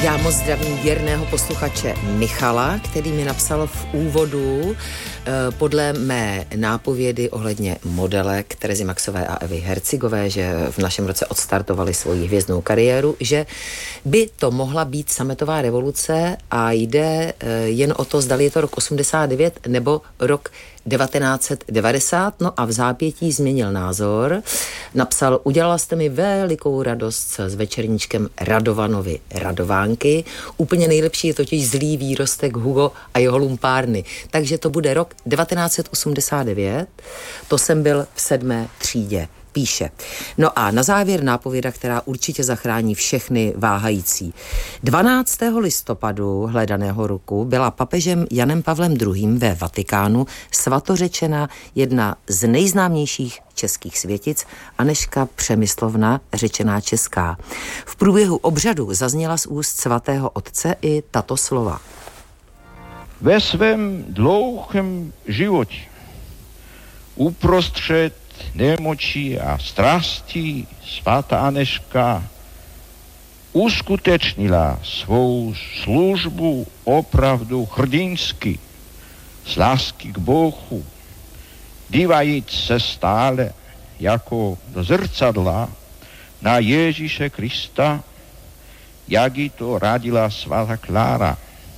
Já moc zdravím věrného posluchače Michala, který mi napsal v úvodu podle mé nápovědy ohledně modelek Terezy Maxové a Evy Hercigové, že v našem roce odstartovali svoji hvězdnou kariéru, že by to mohla být sametová revoluce a jde jen o to, zdali je to rok 89 nebo rok 1990, no a v zápětí změnil názor. Napsal: udělala jste mi velikou radost s večerníčkem Radovanovi Radovánky. Úplně nejlepší je totiž Zlý výrostek Hugo a jeho lumpárny. Takže to bude rok 1989, to jsem byl v 7. třídě. Píše. No a na závěr nápověda, která určitě zachrání všechny váhající. 12. listopadu hledaného roku byla papežem Janem Pavlem II. Ve Vatikánu svatořečena jedna z nejznámějších českých světic, Anežka Přemyslovna, řečená česká. V průběhu obřadu zazněla z úst svatého otce i tato slova. Ve svém dlouhém životě uprostřed nemocí a strastí svatá Anežka uskutečnila svou službu opravdu hrdinsky, z lásky k Bohu, dívajíc se stále jako do zrcadla na Ježíše Krista, jak jí to radila svatá Klára.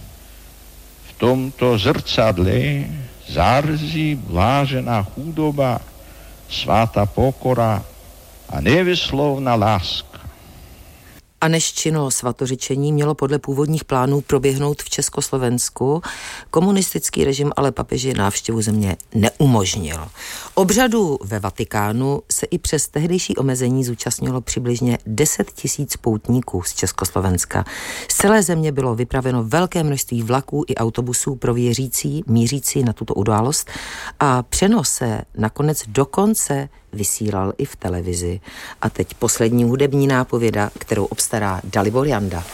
V tomto zrcadle zarzí blážená chudoba, svatá pokora a nevyslovná láska. Anežčino svatořečení mělo podle původních plánů proběhnout v Československu. Komunistický režim ale papeži návštěvu země neumožnil. Obřadu ve Vatikánu se i přes tehdejší omezení zúčastnilo přibližně 10 000 poutníků z Československa. Z celé země bylo vypraveno velké množství vlaků i autobusů pro věřící, mířící na tuto událost a přenos se nakonec dokonce vysílal i v televizi. A teď poslední hudební nápověda, kterou obstará Dalibor Janda.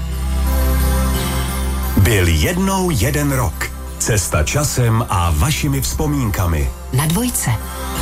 Byl jednou jeden rok. Cesta časem a vašimi vzpomínkami. Na Dvojce.